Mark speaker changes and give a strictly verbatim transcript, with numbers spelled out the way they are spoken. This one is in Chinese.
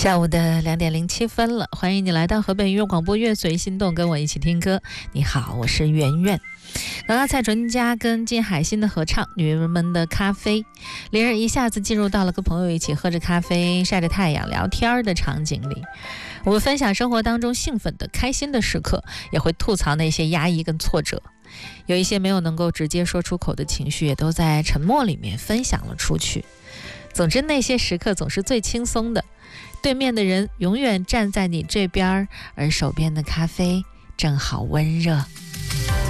Speaker 1: 下午的两点零七分了，欢迎你来到河北音乐广播乐随心动，跟我一起听歌。你好，我是圆圆。刚刚蔡淳佳跟金海心的合唱《女人们的咖啡》，两人一下子进入到了跟朋友一起喝着咖啡、晒着太阳、聊天的场景里。我们分享生活当中兴奋的、开心的时刻，也会吐槽那些压抑跟挫折。有一些没有能够直接说出口的情绪，也都在沉默里面分享了出去。总之，那些时刻总是最轻松的。对面的人永远站在你这边，而手边的咖啡正好温热。